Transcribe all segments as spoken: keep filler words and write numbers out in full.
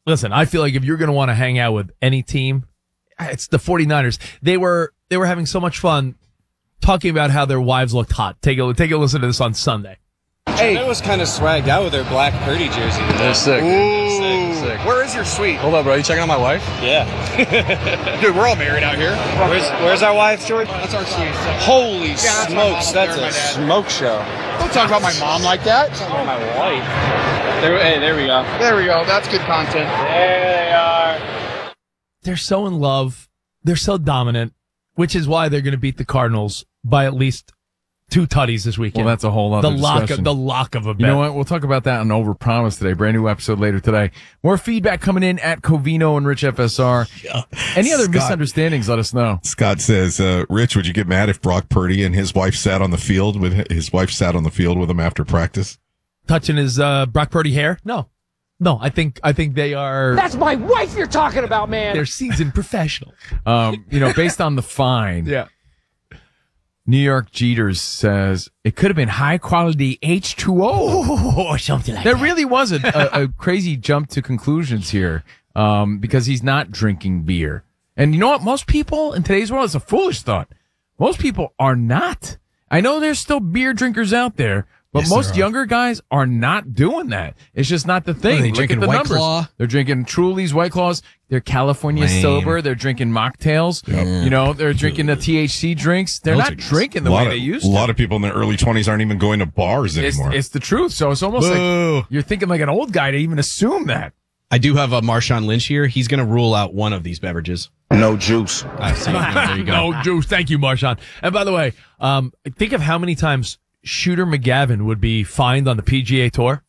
listen, I feel like if you're going to want to hang out with any team, it's the 49ers. They were they were having so much fun talking about how their wives looked hot. Take a take a listen to this on Sunday. Hey, that was kind of swagged out with their black Purdy jersey. They're sick. Ooh. Sick, sick. Where is your suite? Hold up, bro. You checking on my wife? Yeah. Dude, we're all married out here. Where's Where's our wife, George? That's our suite. Holy Yeah, that's smokes, my that's mom, a there, smoke show. Don't talk about my mom like that. Talk about my wife. There, hey, there we go. There we go. That's good content. There they are. They're so in love. They're so dominant, which is why they're going to beat the Cardinals by at least two tutties this weekend. Well, that's a whole other the lock discussion. of the lock of a bet. You know what? We'll talk about that on Overpromise today. Brand new episode later today. More feedback coming in at Covino and Rich F S R. Yeah. Any other Scott, misunderstandings? Let us know. Scott says, uh, Rich, would you get mad if Brock Purdy and his wife sat on the field with his wife sat on the field with him after practice? Touching his uh, Brock Purdy hair? No. No, I think I think they are. That's my wife you're talking about, man. They're seasoned professional. Um, you know, based on the fine. Yeah. New York Jeters says it could have been high quality H two O or something like there that. There really was a, a, a crazy jump to conclusions here, um, because he's not drinking beer. And you know what? Most people in today's world, it's a foolish thought. Most people are not. I know there's still beer drinkers out there, but Yes, most there are. younger guys are not doing that. It's just not the thing. What are they Look drinking at the White numbers. Claw? They're drinking Truly's, White Claws. They're California Lame. sober. They're drinking mocktails. Yep. You know, they're drinking the T H C drinks. They're Those not are just- drinking the a way lot they of, used a to. lot of people in their early twenties aren't even going to bars It's, anymore. it's the truth. So it's almost Boo. like you're thinking like an old guy to even assume that. I do have a Marshawn Lynch here. He's going to rule out one of these beverages. No juice. I see. There you go. No juice. Thank you, Marshawn. And by the way, um, think of how many times Shooter McGavin would be fined on the P G A Tour.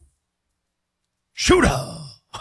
Shooter.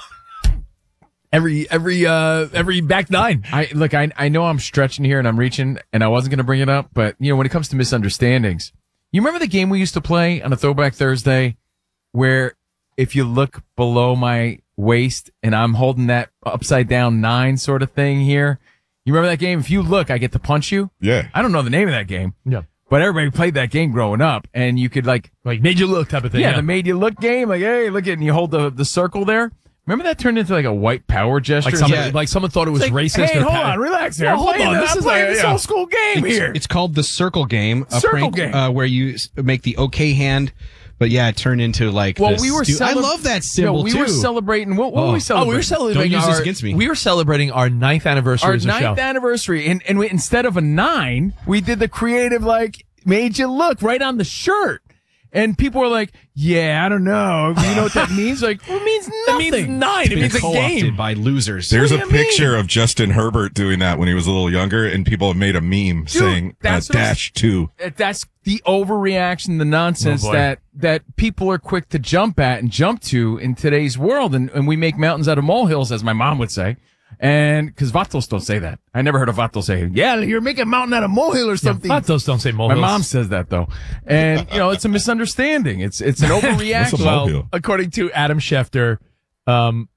every every uh every back nine. I look. I I know I'm stretching here and I'm reaching, and I wasn't going to bring it up, but you know, when it comes to misunderstandings, you remember the game we used to play on a Throwback Thursday, where if you look below my waist and I'm holding that upside down nine sort of thing here, you remember that game? If you look, I get to punch you. yeah. I don't know the name of that game. Yeah. But everybody played that game growing up, and you could like, Like made you look type of thing. yeah, Yeah. the made you look game. Like, hey, look at, and you hold the the circle there. Remember that turned into like a white power gesture. like someone Yeah. like someone thought it was It's like, racist. Hey, or hold pa- on, relax here. Well, I'm hold playing, on, the- this I'm is playing a- this yeah. old school game It's, here. it's called the circle game. A Circle prank, game. Uh, where you s- make the okay hand, but yeah, it turned into like. Well, this we were. stu- I celeb- love that symbol No, we too. were celebrating. What, what were Oh. we Oh, celebrating? we were celebrating use our, this against me. We were celebrating our ninth anniversary our as a show. ninth anniversary, and and we, instead of a nine, we did the creative like made you look right on the shirt, and people were like, "Yeah, I don't know. You know what that means? Like, it means nothing. It means nine. It Been means a co-opted game. by losers. There's What a do you picture mean? of Justin Herbert doing that when he was a little younger, and people have made a meme saying uh, that's what I was- dash two. Uh, That's the overreaction, the nonsense Oh, boy. that that people are quick to jump at and jump to in today's world, and, and we make mountains out of molehills, as my mom would say. And because Vatos don't say that. I never heard a Vato say, yeah, you're making a mountain out of molehill or something. Vatos don't say My molehills. mom says that though. And, you know, it's a misunderstanding. It's, it's an What's a overreaction. molehill? Well, according to Adam Schefter, um,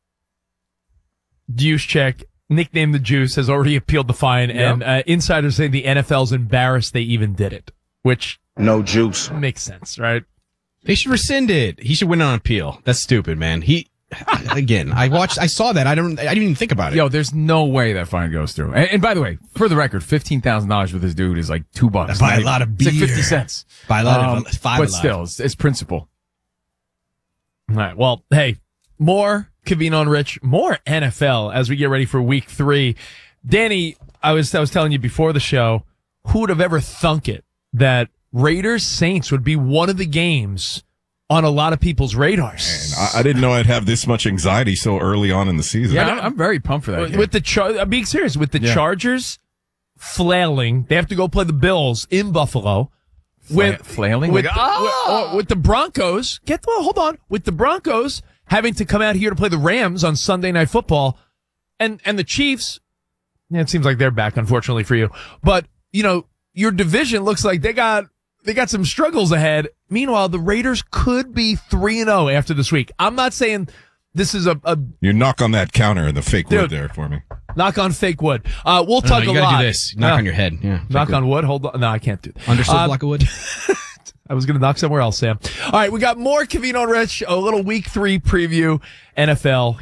Juice Check, nicknamed the Juice, has already appealed the fine, Yep. and uh, insiders say the N F L's embarrassed they even did it, which No juice. makes sense, right? They should rescind it. He should win on appeal. That's stupid, man. He again. I watched. I saw that. I don't. I didn't even think about it. Yo, there's no way that fine goes through. And, and by the way, for the record, fifteen thousand dollars with this dude is like two bucks. Buy a Like, lot of It's like beer. fifty cents. Buy a lot Um, of five. but alive. still, it's, it's principle. All right. Well, hey, more Covino and Rich, more N F L as we get ready for week three. Danny, I was I was telling you before the show, who would have ever thunk it that Raiders Saints would be one of the games on a lot of people's radars? I, I didn't know I'd have this much anxiety so early on in the season. Yeah, I'm, I'm very pumped for that. game. With the Char- I'm being serious, with the Yeah. Chargers flailing, they have to go play the Bills in Buffalo. Fla- With flailing? with, Like, the, ah! with, with the Broncos, get the, hold on, with the Broncos having to come out here to play the Rams on Sunday Night Football, and and the Chiefs. Yeah, it seems like they're back, unfortunately for you. But you know, your division looks like they got they got some struggles ahead. Meanwhile, the Raiders could be three and zero after this week. I'm not saying this is a, a You knock on that counter and the fake Dude. wood there for me. knock on fake wood. Uh, we'll No, talk no, a you lot. gotta do this. Knock Yeah. on your head. Yeah. Knock on wood. Hold on. No, I can't do that. Understood. Uh, block of wood. I was going to knock somewhere else, Sam. All right, we got more Covino and Rich, a little week three preview, N F L.